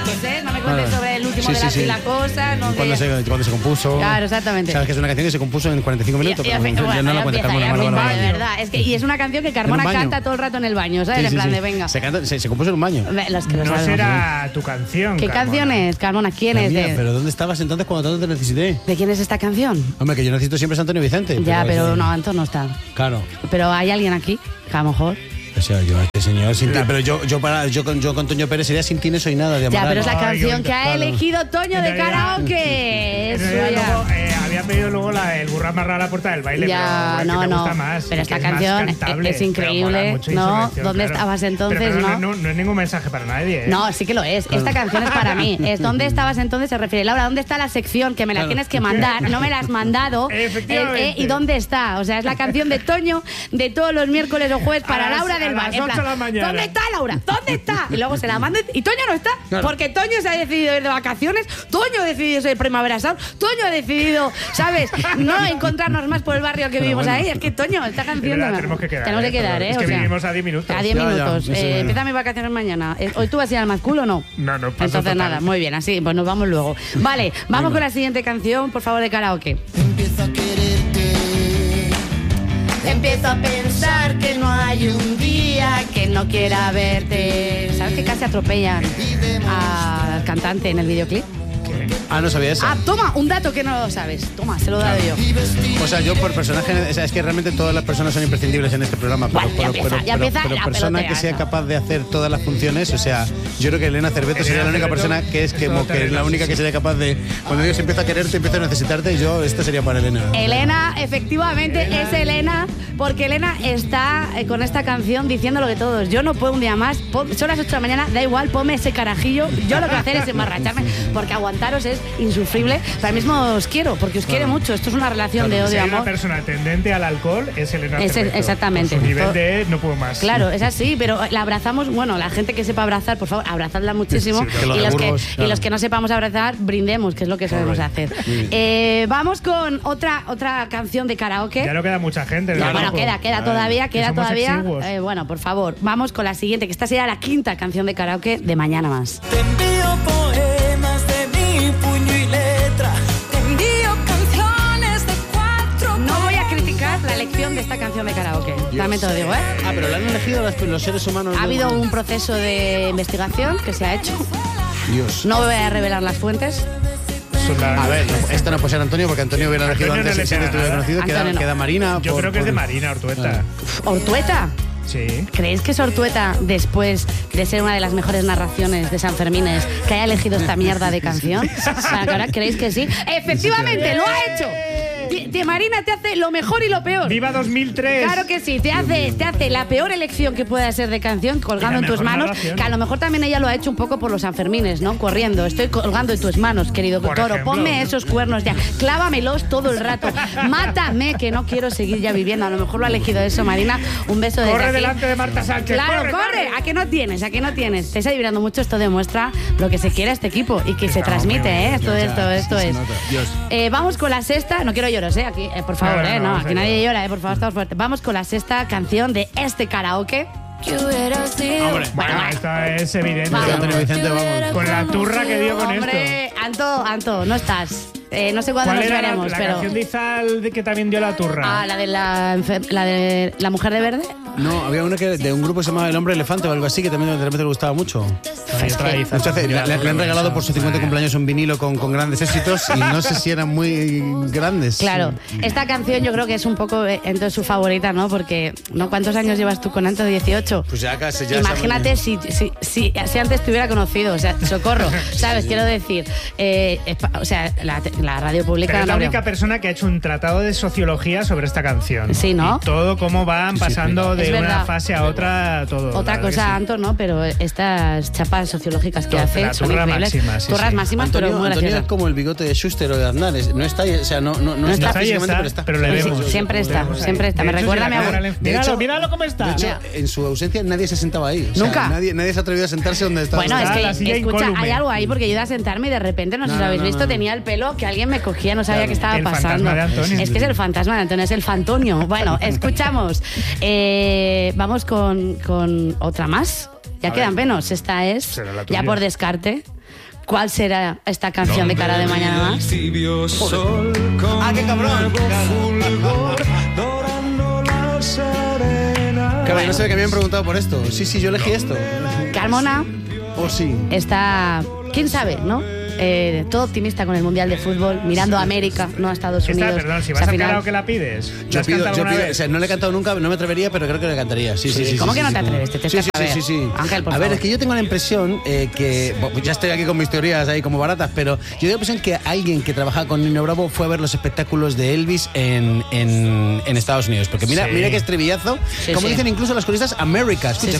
datos, ¿eh? No me cuentes sobre el último de la cosa. No cuando se compuso. Claro, exactamente. Sabes que es una canción que se compuso en 45 minutos, ya no la cuenta Carmona. De verdad, y es una canción que Carmona canta todo el rato en el baño, ¿sabes? En plan de venga. Se compuso en un baño. No será tu canción, ¿Qué canción es, Carmona? ¿Quién es? ¿Pero dónde estabas entonces cuando tanto te necesité? ¿De quién es esta canción? Hombre, que yo necesito siempre a Antonio Vicente. Ya, pero no, Antonio no está. Claro. Pero hay alguien aquí, que a lo mejor... O sea, yo este señor sin ti, pero yo con Toño Pérez sería Sin ti no soy nada de Amaral. Ya, pero es la canción que ha elegido Toño de karaoke. Eso ya. Había pedido luego el burro amarrado a la puerta del baile, ya, pero no, te gusta más. Pero esta canción es increíble, ¿no? ¿Dónde estabas entonces? Pero no es ningún mensaje para nadie, ¿eh? No, sí que lo es. Esta canción es para mí. Es ¿dónde estabas entonces? Se refiere, Laura, ¿dónde está la sección? Que me la tienes que mandar. No me la has mandado. ¿Y dónde está? O sea, es la canción de Toño de todos los miércoles o jueves para Laura del Val. ¿Dónde está Laura? ¿Dónde está? Y luego se la mandan y Toño no está. Claro. Porque Toño se ha decidido ir de vacaciones, Toño ha decidido ser Primavera Sound, Toño ha decidido, ¿sabes? No encontrarnos más por el barrio que vivimos ahí. Es que Toño, esta canción... Tenemos que quedar, ¿eh? Es que vivimos a 10 minutos. A 10 minutos. Empieza mis vacaciones mañana. ¿Hoy tú vas a ir al Mascul o no? No. Entonces nada, muy bien, así, pues nos vamos luego. Vale, vamos con la siguiente canción, por favor, de karaoke. Empiezo a quererte. Empiezo a pensar que no hay un día que no quiera verte. ¿Sabes que casi atropellan al cantante en el videoclip? No sabía eso. Toma, un dato que no lo sabes. Toma, se lo he dado yo. O sea, yo por personaje, o sea, es que realmente todas las personas son imprescindibles en este programa. Pero persona que sea capaz de hacer todas las funciones, o sea, yo creo que Elena Cerveto sería la única persona que es como que la única que sería capaz de, cuando Dios empieza a quererte, empieza a necesitarte, esto sería para Elena. Elena, efectivamente, es Elena, porque Elena está con esta canción diciendo lo que todos. Yo no puedo un día más, son las 8 de la mañana, da igual, ponme ese carajillo. Yo lo que voy a hacer es emborracharme, porque aguantaros es insufrible. Pero mismo os quiero, porque os quiere mucho. Esto es una relación de odio y amor. Una persona tendente al alcohol es Elena Cerveto. Exactamente. Con su nivel de no puedo más. Claro, es así, pero la abrazamos. Bueno, la gente que sepa abrazar, por favor, abrazadla muchísimo. Y los que no sepamos abrazar, brindemos, que es lo que sabemos hacer. Vamos con otra canción de karaoke. Ya no queda mucha gente. Bueno, queda todavía. Bueno, por favor, vamos con la siguiente, que esta será la quinta canción de karaoke de Mañana Más. Te envío poemas de mi puño y letra. Te envío canciones de 4. No voy a criticar la elección de esta canción de karaoke. También te lo digo, ¿eh? Pero la han elegido los seres humanos. Ha habido un proceso de investigación que se ha hecho. Dios. No voy a revelar las fuentes. A ver, esto no puede ser Antonio, porque Antonio hubiera elegido antes si se estuviera conocido. Queda Marina. Yo creo que es de Marina Ortueta. ¿Ortueta? Sí. ¿Creéis que es Ortueta, después de ser una de las mejores narraciones de San Fermines, que haya elegido esta mierda de canción? ¿Ahora creéis que sí? ¡Efectivamente, lo ha hecho! Marina te hace lo mejor y lo peor. ¡Viva 2003! Claro que sí, te hace la peor elección que pueda ser de canción colgando en tus manos, que a lo mejor también ella lo ha hecho un poco por los Sanfermines, ¿no? Corriendo, estoy colgando en tus manos, querido toro, ponme esos cuernos ya, clávamelos todo el rato, mátame, que no quiero seguir ya viviendo. A lo mejor lo ha elegido eso, Marina. Un beso desde Corre aquí. delante de Marta Sánchez. Claro, corre. ¿A qué no tienes? Te está vibrando mucho. Esto demuestra lo que se quiere a este equipo y que se transmite, ¿eh? Esto es. Vamos con la sexta. No quiero lloros, ¿eh? Aquí, por favor, no, aquí nadie llora, por favor, estamos fuertes. Vamos con la sexta canción de este karaoke. Hombre, bueno, esta es evidente. Antonio Vicente, vamos. Con la turra que dio con esto. Anto, no estás. No sé cuándo nos veremos, la pero... canción de Izal que también dio la turra. La de la mujer de verde. No, había una de un grupo que se llamaba El Hombre Elefante o algo así, que también de repente le gustaba mucho. Le han regalado por su 50 cumpleaños un vinilo con grandes éxitos y no sé si eran muy grandes. Claro, esta canción yo creo que es un poco entonces su favorita, ¿no? Porque, ¿no? ¿Cuántos años llevas tú con Anto? 18. Pues ya casi. Imagínate si antes te hubiera conocido, o sea, socorro, ¿sabes? Quiero decir, o sea, la radio pública... Pero es la única persona que ha hecho un tratado de sociología sobre esta canción. Sí, ¿no? Y todo cómo van pasando de una fase a otra, todo. Otra cosa, Anto, ¿no? Pero estas chapas sociológicas que hace son increíbles. Turras máximas, Antonio, pero muy graciosas. Antonio es como el bigote de Schuster o de Aznar. No está ahí, o sea, no está físicamente, pero está. Pero le vemos. Siempre está. Me recuerda a mi abuelo. Míralo cómo está. De hecho, en su ausencia nadie se sentaba ahí. O sea, nunca. Nadie se ha atrevido a sentarse donde estaba. Bueno, es que, escucha, hay algo ahí, porque yo iba a sentarme y de repente, no sé si lo habéis visto, tenía el pelo que alguien me cogía, no sabía qué estaba pasando. Es que es el fantasma de Antonio, es el Fantonio. Bueno, escuchamos. Vamos con otra más. Ya quedan menos. Esta es, ya por descarte, ¿Cuál será esta canción de Cara de Mañana Más? ¡Ah, qué cabrón! Claro, no sé que me habían preguntado por esto. Sí, yo elegí esto. Carmona. Sí. Está, quién sabe, ¿no? Todo optimista con el Mundial de Fútbol, mirando a América, no a Estados Unidos. Perdón, si vas a karaoke la pides. Yo pido, o sea, no le he cantado nunca, no me atrevería, pero creo que le cantaría. Sí. ¿Cómo que no te atreves? Sí. Ángel, por favor. ver, es que yo tengo la impresión que, bueno, ya estoy aquí con mis teorías ahí como baratas, pero yo tengo la impresión que alguien que trabajaba con Nino Bravo fue a ver los espectáculos de Elvis en Estados Unidos. Porque mira que estribillazo, como dicen incluso las coristas, America. Escucha.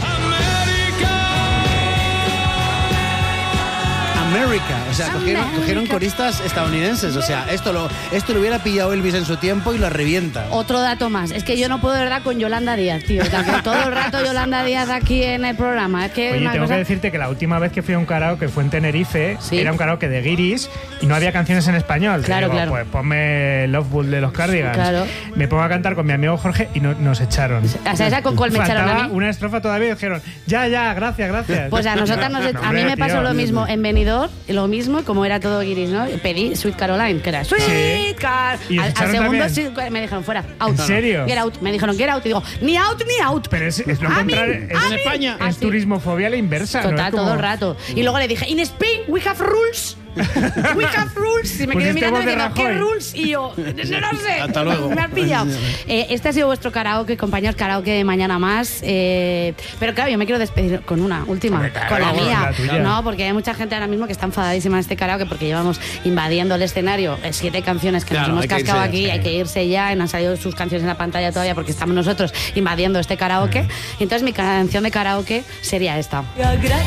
America, o sea, cogieron coristas estadounidenses, o sea, esto lo hubiera pillado Elvis en su tiempo y lo revienta. Otro dato más, es que yo no puedo de verdad con Yolanda Díaz, tío, todo el rato Yolanda Díaz aquí en el programa. Es que oye, tengo que decirte que la última vez que fui a un karaoke fue en Tenerife, era un karaoke de guiris y no había canciones en español. Claro. Pues ponme Loveful de los Cardigans. Claro. Me pongo a cantar con mi amigo Jorge y nos echaron. O sea, ¿esa con cuál me echaron a mí? Una estrofa todavía y dijeron, ya, gracias. Pues a nosotras a mí me pasó lo mismo en Benidorm, lo mismo, como era todo guiris, ¿no? Pedí Sweet Caroline, que era Sweet Caroline. Al segundo me dijeron fuera, out. ¿En serio? Get out. Me dijeron get out y digo, ni out. Pero es lo contrario. En España. Es turismofobia a la inversa. Total, ¿no? todo el rato. Y luego le dije, in Spain we have rules. We have rules. Y me quedé mirando y diciendo, ¿qué rules? Y yo, no sé. Hasta luego. Me has pillado. Este ha sido vuestro karaoke, compañeros, karaoke de Mañana Más. Pero claro, yo me quiero despedir con una última, con la mía. No, porque hay mucha gente ahora mismo que está enfadadísima en este karaoke porque llevamos invadiendo el escenario 7 canciones que nos hemos cascado aquí. Hay que irse ya. No han salido sus canciones en la pantalla todavía porque estamos nosotros invadiendo este karaoke. Y entonces mi canción de karaoke sería esta.